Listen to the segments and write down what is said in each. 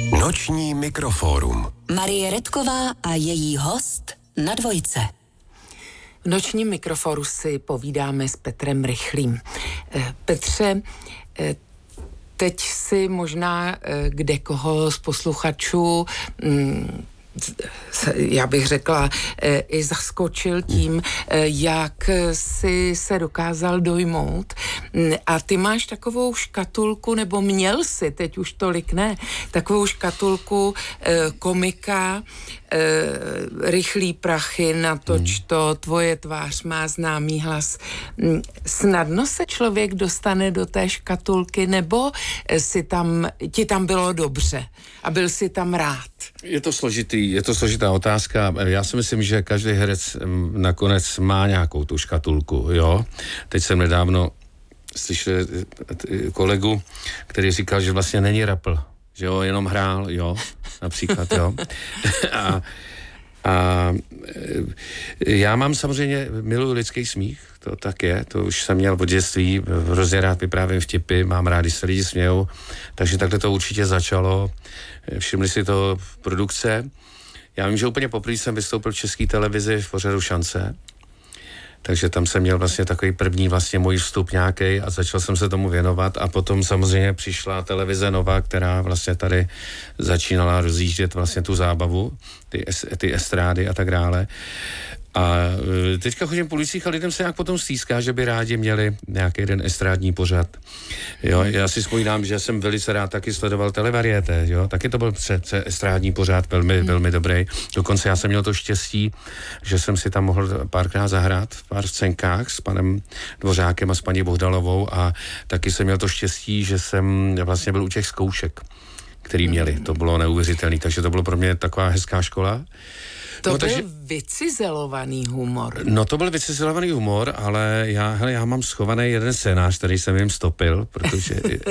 Noční mikrofórum. Marie Redková a její host na Dvojce. V nočním mikroforu si povídáme s Petrem Rychlým. Petře, teď si možná kdekoho z posluchačů já bych řekla, i zaskočil tím, jak si se dokázal dojmout. A ty máš takovou škatulku, nebo měl si, teď už tolik ne, takovou škatulku komika, Rychlý prachy, natoč to, tvoje tvář má známý hlas. Snadno se člověk dostane do té škatulky, nebo ti tam bylo dobře a byl si tam rád? Je to složitá otázka. Já si myslím, že každý herec nakonec má nějakou tu škatulku, jo. Teď jsem nedávno slyšel kolegu, který říkal, že vlastně není rapl, že jo, jenom hrál, jo, například, jo. A já mám samozřejmě, miluji lidský smích, to tak je, to už jsem měl od dětství, hrozně rád vyprávím vtipy, mám rád, když se lidi smějou, takže takhle to určitě začalo, všimli si to produkce. Já vím, že úplně poprvé jsem vystoupil v České televizi v pořadu Šance, takže tam jsem měl vlastně takový první vlastně můj vstup nějaký a začal jsem se tomu věnovat a potom samozřejmě přišla televize Nova, která vlastně tady začínala rozjíždět vlastně tu zábavu, ty estrády a tak dále. A teďka chodím po ulicích a lidem se nějak potom stýská, že by rádi měli nějaký jeden estrádní pořad. Jo, já si vzpomínám, že jsem velice rád taky sledoval Televariété, jo, taky to byl přece estrádní pořad, velmi dobrý. Dokonce já jsem měl to štěstí, že jsem si tam mohl párkrát zahrát v pár scénkách s panem Dvořákem a s paní Bohdalovou a taky jsem měl to štěstí, že jsem vlastně byl u těch zkoušek, který měli. To bylo neuvěřitelné, takže to bylo pro mě taková hezká škola. To byl vycizelovaný humor. No to byl vycizelovaný humor, ale já mám schovaný jeden scénář, který jsem jim stopil, protože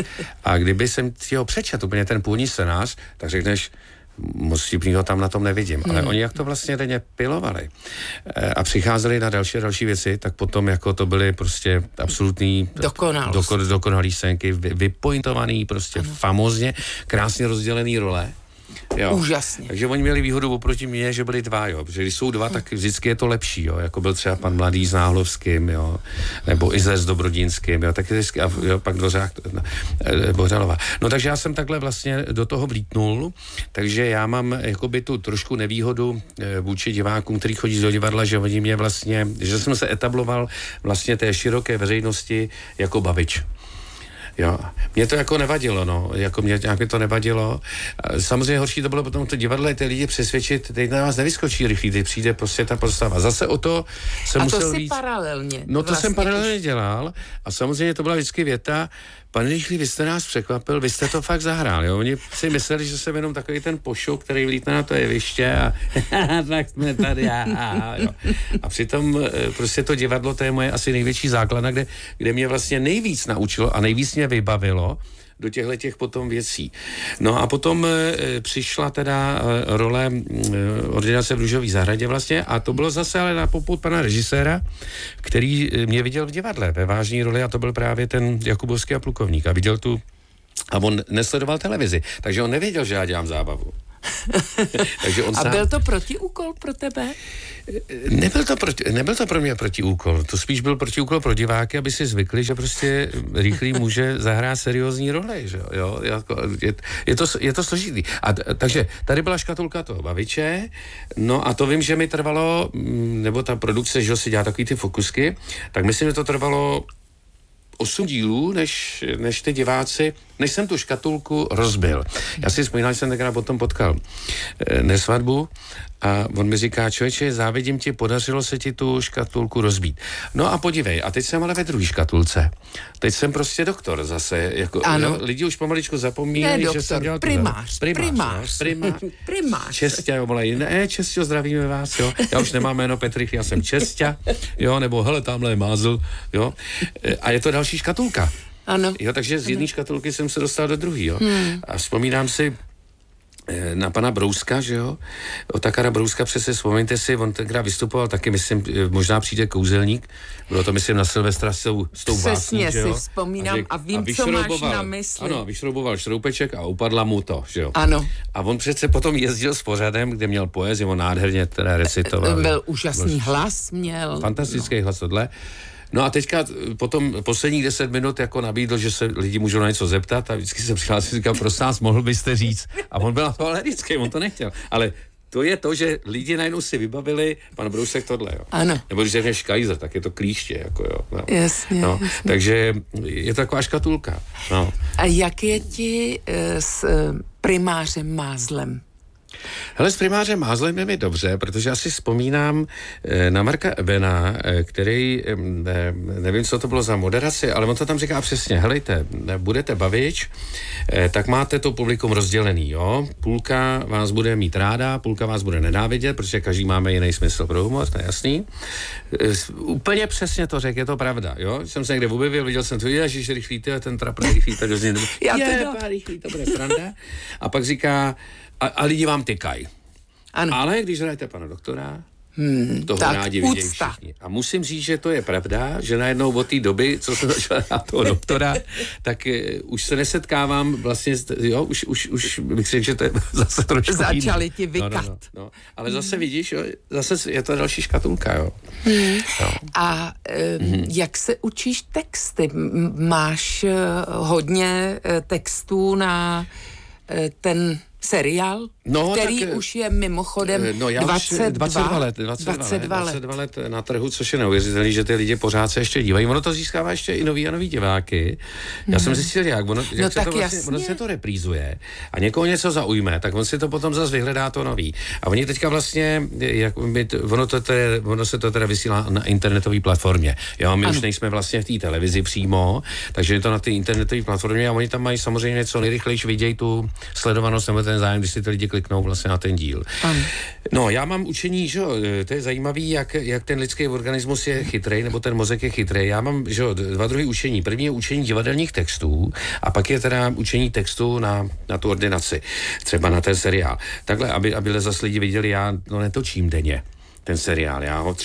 a kdyby jsem ti ho přečet úplně ten původní scénář, tak řekneš, moc vtipnýho tam na tom nevidím. Ale oni jak to vlastně denně pilovali a přicházeli na další věci, tak potom jako to byly prostě absolutní dokonalý scénky, vypointovaný prostě famózně, krásně rozdělený role. Jo. Úžasně. Takže oni měli výhodu oproti mně, že byli dva, jo. Protože když jsou dva, tak vždycky je to lepší, jo. Jako byl třeba pan Mladý s Náhlovským, jo. Nebo Ize s Dobrodínským, jo. Tak vždycky, a jo, pak Dvořák, Bohdalová. No takže já jsem takhle vlastně do toho vlítnul, takže já mám jakoby tu trošku nevýhodu vůči divákům, který chodí do divadla, že oni mě vlastně, že jsem se etabloval vlastně té široké veřejnosti jako bavič. Jo, mě to jako nevadilo, no, jako mě nějak to nevadilo. Samozřejmě horší to bylo potom to divadle, ty lidi přesvědčit, teď na vás nevyskočí Rychlý, teď přijde prostě ta postava. Zase o to jsem musel víc. A to si paralelně. No to vlastně jsem paralelně dělal a samozřejmě to byla vždycky věta, pane Rychlý, vy jste nás překvapil, vy jste to fakt zahrál, jo. Oni si mysleli, že jsem jenom takový ten pošou, který vlítne na to jeviště a tak jsme tady jo. A přitom prostě to divadlo, to je moje asi největší základna, kde mě vlastně nejvíc naučilo a nejvíc mě vybavilo do těch potom věcí. No a potom přišla teda role Ordinace v Růžové zahradě vlastně a to bylo zase ale na popud pana režiséra, který mě viděl v divadle ve vážné roli a to byl právě ten Jakubovský a Plukovník a viděl tu a on nesledoval televizi, takže on nevěděl, že já dělám zábavu. Takže on a byl to protiúkol pro tebe? Nebyl to pro mě protiúkol, to spíš byl protiúkol pro diváky, aby si zvykli, že prostě Rychlý může zahrát seriózní roli, že jo, je to složitý. Takže tady byla škatulka toho baviče, no a to vím, že mi trvalo, nebo ta produkce, že si dělá takový ty fokusky, tak myslím, že to trvalo 8 dílů, než ty diváci, než jsem tu škatulku rozbil. Já si vzpomínal, že jsem tenkrát potom potkal Nesvadbu a on mi říká, člověče, závidím ti, podařilo se ti tu škatulku rozbít. No a podívej, a teď jsem ale ve druhé škatulce. Teď jsem prostě doktor zase, jako lidi už pomaličku zapomínají, že jsem dělal primář. Česťa, jo, volají, ne, Česťo, zdravíme vás, jo. Já už nemám jméno Petrych, já jsem Česťa, jo, nebo hele, tamhle je Mázl, jo. A je to další škatulka. Ano. Jo, takže z jedné škatulky jsem se dostal do druhé, jo. A vzpomínám si, na pana Brouska, že jo? Otakara Brouska, přesně vzpomeňte si, on tenkrát vystupoval taky, myslím, možná přijde kouzelník, bylo to, myslím, na Silvestra s tou básní, že jo? Si vzpomínám a vím, co máš na mysli. Ano, vyšrouboval šroupeček a upadla mu to, že jo? Ano. A on přece potom jezdil s pořadem, kde měl poezii, on nádherně teda recitoval. Byl úžasný hlas, měl. Fantastický hlas, tohle. No a teďka potom posledních 10 minut jako nabídl, že se lidi můžou na něco zeptat a vždycky se přihlásil, říkal, prosím vás, mohl byste říct. A on byl na to alergický, on to nechtěl. Ale to je to, že lidi najednou si vybavili, pan Brousek tohle, jo. Ano. Nebo když řekneš Kaiser, tak je to klíště, jako jo. No. Jasně, no. jasně. Takže je to taková škatulka. No. A jak je ti s primářem Mázlem? Hele, s primářem Mázlem je mi dobře, protože já si vzpomínám na Marka Ebena, který, nevím, co to bylo za moderaci, ale on to tam říká přesně, helejte, budete bavič, tak máte to publikum rozdělený, jo? Půlka vás bude mít ráda, půlka vás bude nenávidět, protože každý máme jiný smysl pro humor, to je jasný. Úplně přesně to řekl, je to pravda, jo? Jsem se někde objevil, viděl jsem to, ježiš, rychlý, ten trapný rychlý, tak hrozně rychlý, to bude sranda. A pak říká, a lidi vám tykají. Ale když hrajete pana doktora, toho rádi vidějí všichni. A musím říct, že to je pravda, že najednou od té doby, co jsem začal hrát toho doktora, tak už se nesetkávám vlastně, jo, už bych řekl, že to je zase trošku začali ti vykat. No. Ale zase vidíš, jo, zase je to další škatulka, jo. No. A jak se učíš texty? Máš hodně textů na ten seriál, který tak, už je mimochodem 22 let na trhu, což je neuvěřitelný, že ty lidi pořád se ještě dívají. Ono to získává ještě i nový a nový diváky. Já jsem zjistil, jak ono se to reprízuje a někoho něco zaujme, tak on si to potom zase vyhledá to nový. A oni teďka vlastně, ono se to teda vysílá na internetové platformě. Jo, my už nejsme vlastně v té televizi přímo, takže je to na té internetové platformě a oni tam mají samozřejmě něco nejrychlejší, vidějí tu sledovanost nebo ten zájem, když si ty lidi kliknou vlastně na ten díl. No, já mám učení, že to je zajímavý, jak ten lidský organismus je chytrej, nebo ten mozek je chytrej. Já mám, že dva druhy učení. První je učení divadelních textů a pak je teda učení textu na tu ordinaci, třeba na ten seriál. Takhle, aby zase lidi viděli, já netočím denně ten seriál.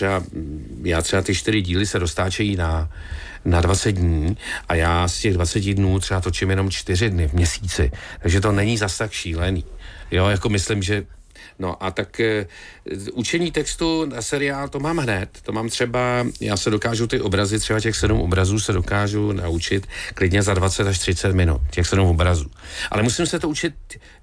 Já třeba ty 4 díly se roztáčejí na 20 dní a já z těch 20 dnů třeba točím jenom 4 dny v měsíci. Takže to není zas tak šílený. Jo, jako myslím, že no a tak učení textu na seriál to mám hned. To mám třeba, já se dokážu ty obrazy, třeba těch 7 obrazů se dokážu naučit klidně za 20 až 30 minut, těch 7 obrazů. Ale musím se to učit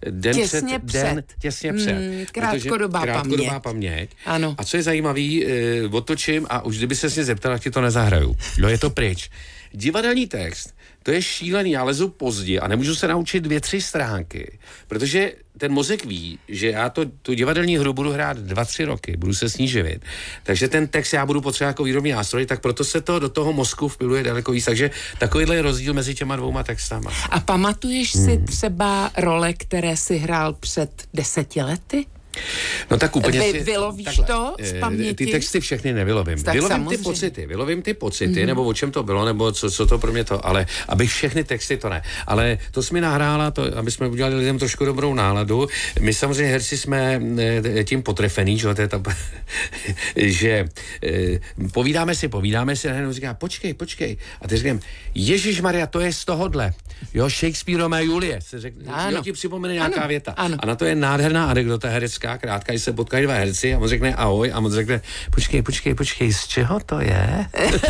těsně před. Krátkodobá paměť. Ano. A co je zajímavý, otočím a už kdyby se mě zeptal, jak ti to nezahraju. Jo, je to pryč. Divadelní text, to je šílený, já lezu pozdě a nemůžu se naučit 2-3 stránky, protože ten mozek ví, že já tu divadelní hru budu hrát 2-3 roky, budu se s ní živit, takže ten text já budu potřebovat jako výrobní nástroj, tak proto se to do toho mozku vpiluje daleko víc, takže takovýhle je rozdíl mezi těma 2 textama. A pamatuješ si třeba role, které si hrál před 10 lety? No tak úplně vylovíš to z paměti? Ty texty všechny nevylovím. Vylovím ty pocity, nebo o čem to bylo, nebo co to pro mě to, ale abych všechny texty to ne. Ale to jsi mi nahrála, aby jsme udělali lidem trošku dobrou náladu. My samozřejmě herci jsme tím potrefený, že to je že povídáme si, a najednou říká, počkej. A ty říkám, Ježišmarja, to je z tohodle. Jo, Shakespeare a Julie. Se řekne, ti připomene nějaká věta. Ano. A na to je nádherná anekdota herecká, krátka, když se potkají 2 herci a on řekne ahoj a on řekne počkej, z čeho to je?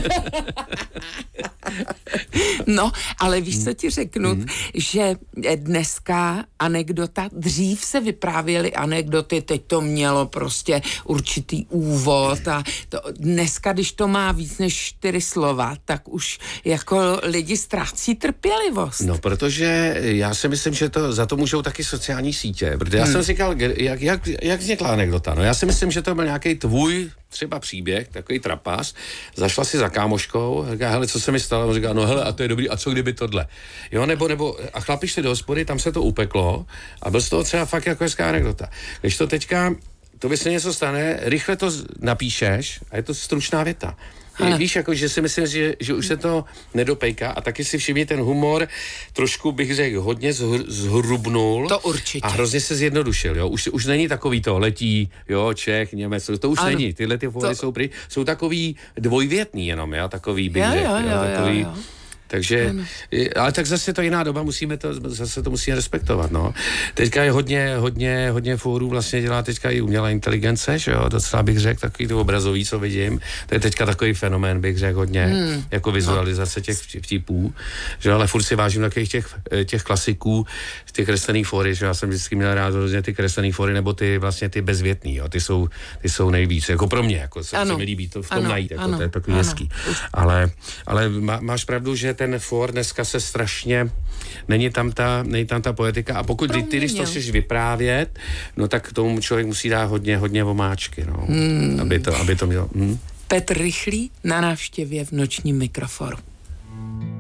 No, ale víš, co ti řeknu, že dneska anekdota, dřív se vyprávěly anekdoty, teď to mělo prostě určitý úvod a dneska, když to má víc než 4 slova, tak už jako lidi ztrácí trpělivost. No, protože já si myslím, že za to můžou taky sociální sítě, protože já jsem říkal, jak vznikla anekdota? No já si myslím, že to byl nějaký tvůj třeba příběh, takový trapas, zašla si za kámoškou, říká, hele, co se mi stalo? On říká, no hele, a to je dobrý, a co kdyby tohle? Jo, nebo a chlapi šli do hospody, tam se to upeklo a byl z toho třeba fakt jako hezká anekdota. Když to teďka, to by se něco stane, rychle to napíšeš a je to stručná věta. víš, jako, že si myslím, že už se to nedopejká a taky si všimni ten humor, trošku bych řekl, hodně zhrubnul. To určitě. A hrozně se zjednodušil, jo. Už není takový to letí, jo, Čech, Němec, to už není. Tyhle ty fóry jsou takový dvojvětný jenom, jo, takový bych řekl, takový... Jo. Takže, ale tak zase to jiná doba, musíme respektovat, no. Teďka je hodně fórů vlastně dělá teďka i umělá inteligence, že jo, docela bych řekl, takový to obrazový, co vidím, to je teďka takový fenomén, bych řekl hodně, jako vizualizace těch vtipů, že ale furt si vážím takových těch klasiků, těch kreslených fóry, že já jsem vždycky měl rád hrozně ty kreslený fóry, nebo ty vlastně ty bezvětný, jo, ty jsou nejvíc, jako pro mě, jako se mi líbí to v tom najít, jako to je takový hezký, ale máš pravdu, že ten for dneska se strašně, není tam ta poetika a pokud ty když to chceš vyprávět, no tak tomu člověk musí dát hodně omáčky, no, aby to mělo. Petr Rychlý na návštěvě v Nočním mikroforu.